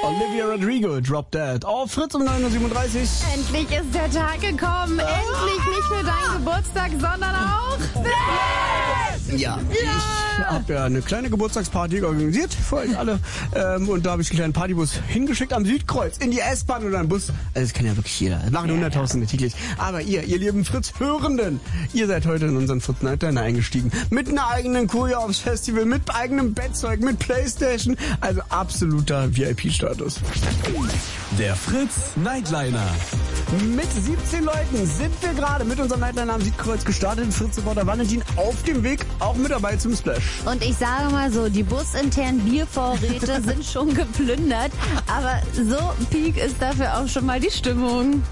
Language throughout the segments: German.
Olivia Rodrigo, Drop Dead. Auf Fritz um 9.37 Uhr. Endlich ist der Tag gekommen. Endlich nicht nur dein Geburtstag, sondern auch Ja, ich habe ja eine kleine Geburtstagsparty organisiert für euch alle. Und da habe ich einen kleinen Partybus hingeschickt am Südkreuz, in die S-Bahn oder einen Bus. Also das kann ja wirklich jeder. Das machen Hunderttausende täglich. Aber ihr lieben Fritz-Hörenden, ihr seid heute in unseren Fritz Nightliner eingestiegen. Mit einer eigenen Kurie aufs Festival, mit eigenem Bettzeug, mit Playstation. Also absoluter VIP-Status. Der Fritz Nightliner. Mit 17 Leuten sind wir gerade mit unserem Nightliner am Südkreuz gestartet. Fritz-Supporter Valentin auf dem Weg, auch mit dabei zum Splash. Und ich sage mal so, die businternen Biervorräte sind schon geplündert, aber so peak ist dafür auch schon mal die Stimmung.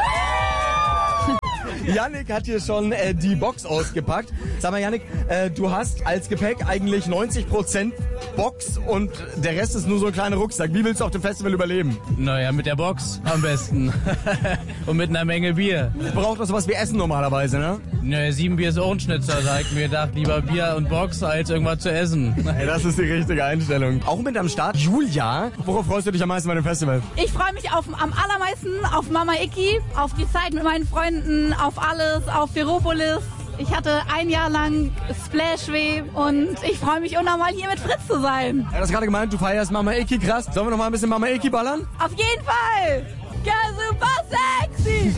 Yannick hat hier schon die Box ausgepackt. Sag mal, Yannick, du hast als Gepäck eigentlich 90% Box und der Rest ist nur so ein kleiner Rucksack. Wie willst du auf dem Festival überleben? Naja, mit der Box am besten. Und mit einer Menge Bier. Braucht doch sowas wie Essen normalerweise, ne? Naja, 7 Bier ist Ohrenschnitzer, da hab ich mir gedacht, lieber Bier und Box als irgendwas zu essen. Ey, das ist die richtige Einstellung. Auch mit am Start Julia. Worauf freust du dich am meisten bei dem Festival? Ich freue mich am allermeisten auf Mama Icky, auf die Zeit mit meinen Freunden, auf alles, auf Ferropolis. Ich hatte ein Jahr lang Splashweh und ich freue mich unnormal hier mit Fritz zu sein. Du hast gerade gemeint, du feierst Mama Icky krass. Sollen wir noch mal ein bisschen Mama Icky ballern? Auf jeden Fall! Ja, super sexy!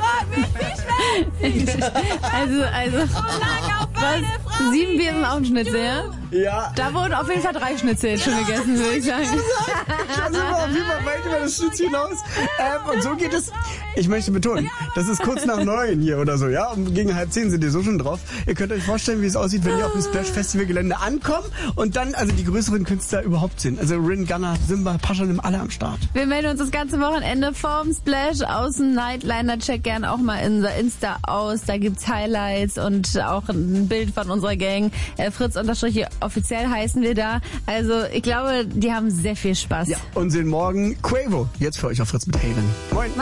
Ich freu mich, wie Also, lang auf meine Frau! 7 Bier sind auch ein Schnitzel, ja? Ja. Da wurden auf jeden Fall 3 Schnitzel jetzt schon gegessen, würde ich sagen. Da sind wir auf jeden Fall weit über das Schnitz hinaus. Und so geht es, ich möchte betonen, das ist kurz nach 9 hier oder so, ja? Und gegen 9:30 sind ihr so schon drauf. Ihr könnt euch vorstellen, wie es aussieht, wenn ihr auf dem Splash-Festival-Gelände ankommt und dann also die größeren Künstler überhaupt sind. Also Rin, Gunner, Simba, Paschanim, alle am Start. Wir melden uns das ganze Wochenende vorm Splash aus dem Nightliner. Check gern auch mal unser Insta aus. Da gibt's Highlights und auch ein Bild von unserer Gang. Fritz_offiziell heißen wir da. Also ich glaube, die haben sehr viel Spaß. Ja, und sehen morgen Quavo. Jetzt für euch auf Fritz mit Haven. Moin.